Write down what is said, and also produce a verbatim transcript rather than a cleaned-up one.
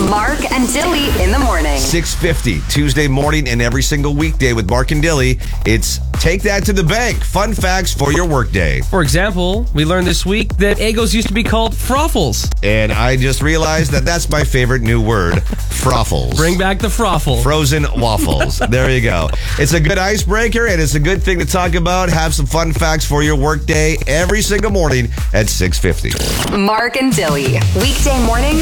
Mark and Dilly in the morning. six fifty, Tuesday morning and every single weekday with Mark and Dilly. It's Take That to the Bank. Fun facts for your workday. For example, we learned this week that Eggos used to be called Froffles. And I just realized that that's my favorite new word, Froffles. Bring back the Froffle. Frozen waffles. There you go. It's a good icebreaker, and it's a good thing to talk about. Have some fun facts for your workday every single morning at six fifty. Mark and Dilly. Weekday mornings